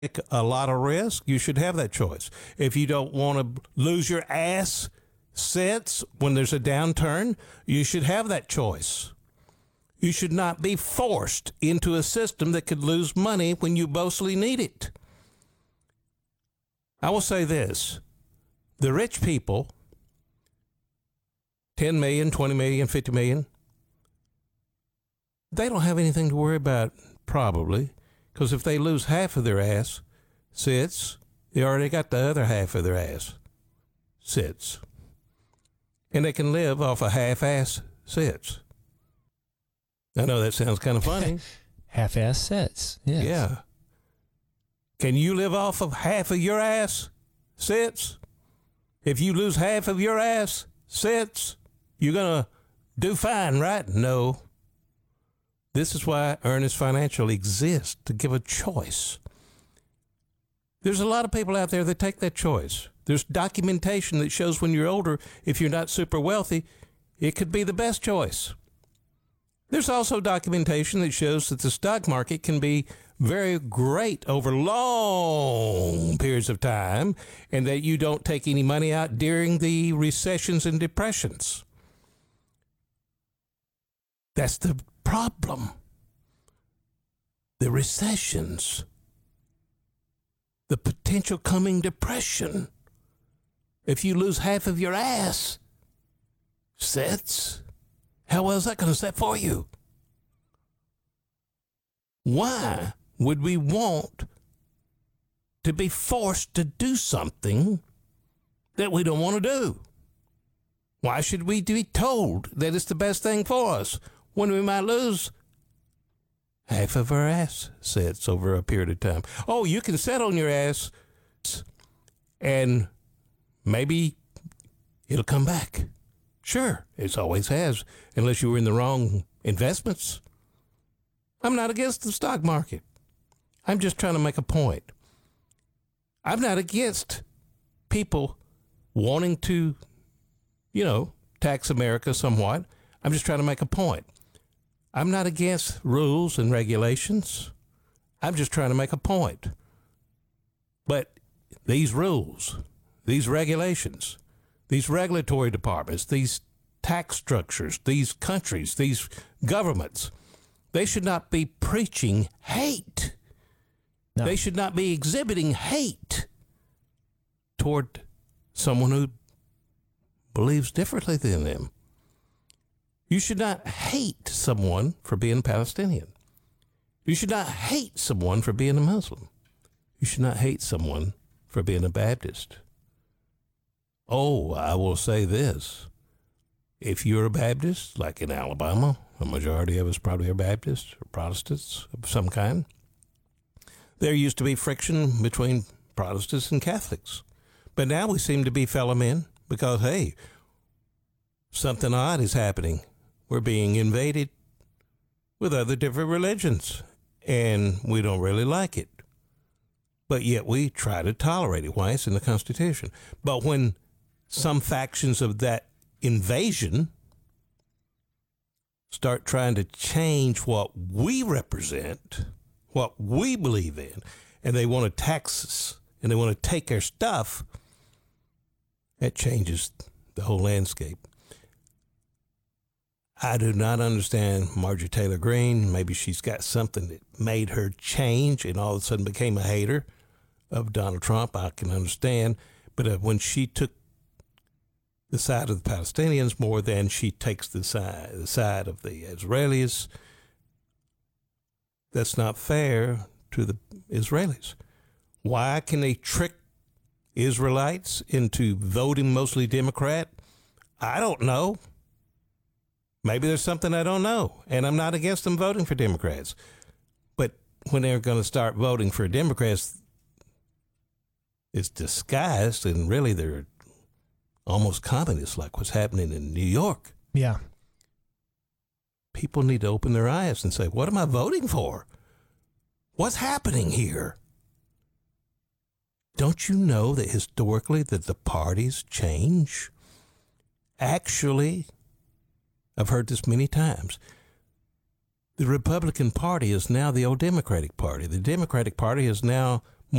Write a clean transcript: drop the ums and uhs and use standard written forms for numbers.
a lot of risk, you should have that choice. If you don't want to lose your assets when there's a downturn, you should have that choice. You should not be forced into a system that could lose money when you mostly need it. I will say this. The rich people, 10 million, 20 million, 50 million, they don't have anything to worry about, probably, because if they lose half of their assets, they already got the other half of their assets. And they can live off of half-assets. I know that sounds kind of funny. Half-ass sets. Yes. Yeah. Can you live off of half of your assets? If you lose half of your assets, you're going to do fine, right? No. This is why Earnest Financial exists, to give a choice. There's a lot of people out there that take that choice. There's documentation that shows when you're older, if you're not super wealthy, it could be the best choice. There's also documentation that shows that the stock market can be very great over long periods of time and that you don't take any money out during the recessions and depressions. That's the problem. The recessions. The potential coming depression. If you lose half of your assets, how well is that going to set for you? Why would we want to be forced to do something that we don't want to do? Why should we be told that it's the best thing for us when we might lose half of our assets over a period of time? Oh, you can sit on your ass and maybe it'll come back. Sure, it always has, unless you were in the wrong investments. I'm not against the stock market. I'm just trying to make a point. I'm not against people wanting to, tax America somewhat. I'm just trying to make a point. I'm not against rules and regulations. I'm just trying to make a point. But these rules, these regulations, these regulatory departments, these tax structures, these countries, these governments, they should not be preaching hate. No. They should not be exhibiting hate toward someone who believes differently than them. You should not hate someone for being Palestinian. You should not hate someone for being a Muslim. You should not hate someone for being a Baptist. Oh, I will say this. If you're a Baptist, like in Alabama, a majority of us probably are Baptists or Protestants of some kind, there used to be friction between Protestants and Catholics. But now we seem to be fellow men because, hey, something odd is happening. We're being invaded with other different religions, and we don't really like it. But yet we try to tolerate it. Why? It's in the Constitution. But when some factions of that invasion start trying to change what we represent, what we believe in, and they want to tax us, and they want to take our stuff, that changes the whole landscape. I do not understand Marjorie Taylor Greene. Maybe she's got something that made her change and all of a sudden became a hater of Donald Trump. I can understand. But when she took the side of the Palestinians more than she takes the side of the Israelis, that's not fair to the Israelis. Why can they trick Israelites into voting mostly Democrat? I don't know. Maybe there's something I don't know, and I'm not against them voting for Democrats. But when they're going to start voting for Democrats, it's disguised, and really they're almost communists, like what's happening in New York. Yeah. People need to open their eyes and say, what am I voting for? What's happening here? Don't you know that historically that the parties change? Actually, I've heard this many times. The Republican Party is now the old Democratic Party. The Democratic Party is now